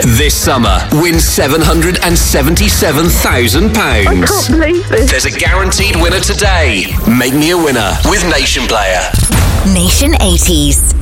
This summer, win £777,000. I can't believe this. There's a guaranteed winner today. Make me a winner with Nation Player. Nation 80s.